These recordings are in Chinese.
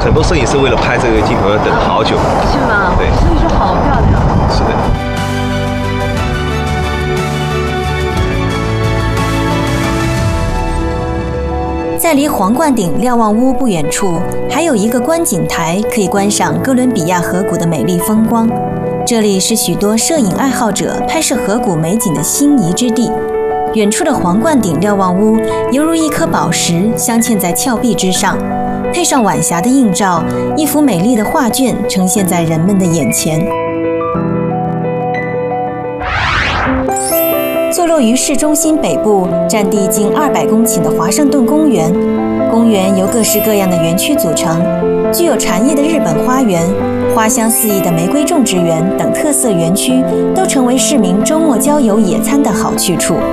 很多摄影师为了拍这个镜头要等好久。 是吗？ 对， 所以说好漂亮。 是的。 在离皇冠顶瞭望屋不远处，还有一个观景台，可以观赏哥伦比亚河谷的美丽风光。这里是许多摄影爱好者拍摄河谷美景的心仪之地。远处的皇冠顶瞭望屋犹如一颗宝石镶嵌在峭壁之上，配上晚霞的映照，一幅美丽的画卷呈现在人们的眼前。坐落于市中心北部，占地近200公顷的华盛顿公园，公园由各式各样的园区组成，具有禅意的日本花园、花香四溢的玫瑰种植园等特色园区，都成为市民周末郊游野餐的好去处。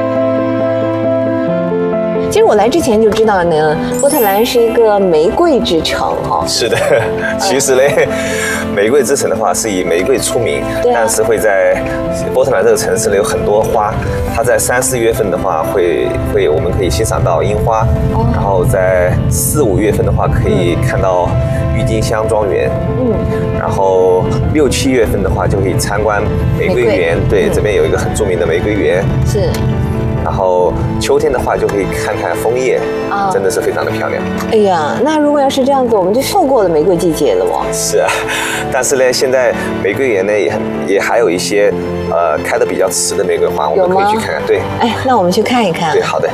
其实我来之前就知道呢，波特兰是一个玫瑰之城哈。 是的，其实呢，玫瑰之城的话是以玫瑰出名，但是会在波特兰这个城市呢有很多花。它在3、4月份的话我们可以欣赏到樱花，然后在4、5月份的话可以看到郁金香庄园，然后6、7月份的话就可以参观玫瑰园，对，这边有一个很著名的玫瑰园。 是。 然后秋天的话就可以看看枫叶，真的是非常的漂亮。 哎呀，那如果要是这样子，我们就错过了玫瑰季节了哦。 是啊，但是呢，现在玫瑰园呢也还有一些开得比较迟的玫瑰花，我们可以去看看。对， 哎，那我们去看一看。 对，好的。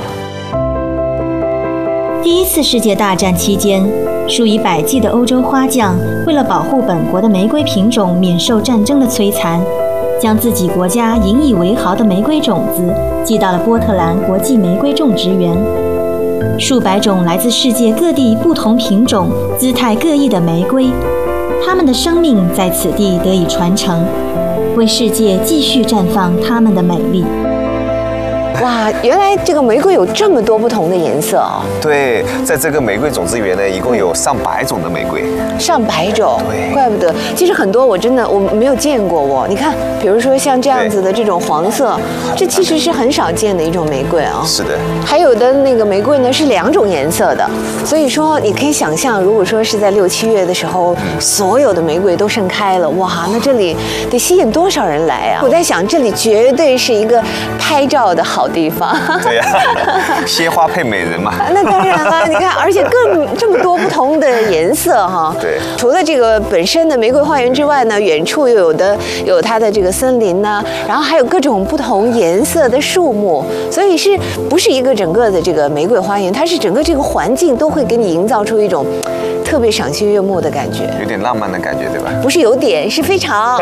第1次世界大战期间，数以百计的欧洲花匠为了保护本国的玫瑰品种免受战争的摧残，将自己国家引以为豪的玫瑰种子寄到了波特兰国际玫瑰种植园。数百种来自世界各地不同品种、姿态各异的玫瑰，它们的生命在此地得以传承，为世界继续绽放它们的美丽。 哇，原来这个玫瑰有这么多不同的颜色哦。 对，在这个玫瑰种子园呢，一共有上百种的玫瑰。 上百种， 对， 怪不得。其实很多我没有见过哦。你看，比如说像这样子的这种黄色，这其实是很少见的一种玫瑰啊。 是的。还有的那个玫瑰呢是2种颜色的，所以说你可以想象，如果说是在6、7月的时候，所有的玫瑰都盛开了，哇，那这里得吸引多少人来啊！我在想，这里绝对是一个拍照的好地方。 对呀，鲜花配美人嘛。 那当然了，你看，而且这么多不同的颜色哈。对。除了这个本身的玫瑰花园之外呢，远处又有它的这个森林呢，然后还有各种不同颜色的树木，所以是不是一个整个的这个玫瑰花园？它是整个这个环境都会给你营造出一种特别赏心悦目的感觉， 有点浪漫的感觉，对吧？ 不是有点，是非常。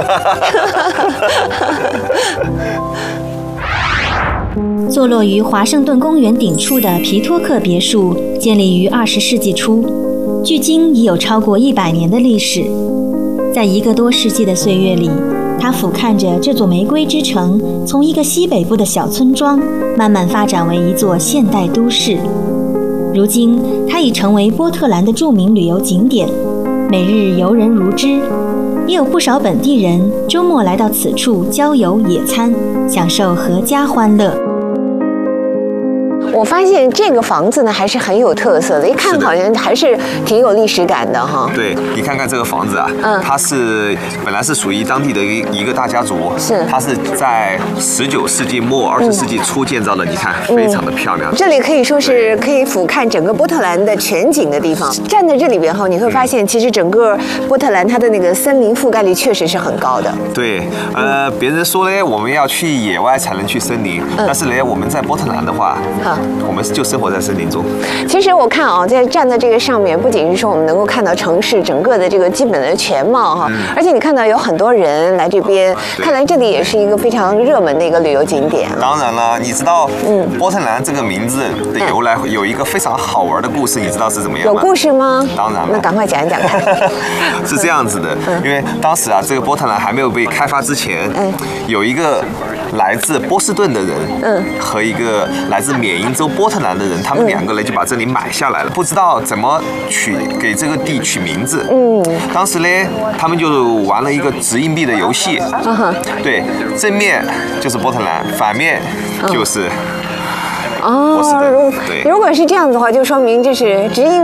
坐落于华盛顿公园顶处的皮托克别墅，建立于20世纪初，距今已有超过100年的历史。在1个多世纪的岁月里，它俯瞰着这座玫瑰之城，从一个西北部的小村庄，慢慢发展为一座现代都市。如今，它已成为波特兰的著名旅游景点，每日游人如织。也有不少本地人周末来到此处郊游野餐，享受阖家欢乐。 我发现这个房子呢还是很有特色的，一看好像还是挺有历史感的哈。 对，你看看这个房子啊，它本来是属于当地的一个大家族，它是在19世纪末20世纪初建造的，你看非常的漂亮。 这里可以说是可以俯瞰整个波特兰的全景的地方。站在这里边后，你会发现其实整个波特兰它的那个森林覆盖率确实是很高的。 对，别人说呢，我们要去野外才能去森林，但是呢，我们在波特兰的话，我们就生活在森林中。 其实我看啊，站在这个上面，不仅是说我们能够看到城市整个的这个基本的全貌哈，而且你看到有很多人来这边，看来这里也是一个非常热门的一个旅游景点。 当然了，你知道，波特兰这个名字的由来有一个非常好玩的故事，你知道是怎么样吗？ 有故事吗？ 当然了， 那赶快讲一讲看。 是这样子的，因为当时啊，这个波特兰还没有被开发之前，有一个来自波士顿的人，和一个来自缅因州波特兰的人，他们2个人就把这里买下来了，不知道怎么给这个地取名字。当时呢，他们就玩了一个掷硬币的游戏。对，正面就是波特兰，反面就是波士顿。 如果是这样子的话，就说明这是掷硬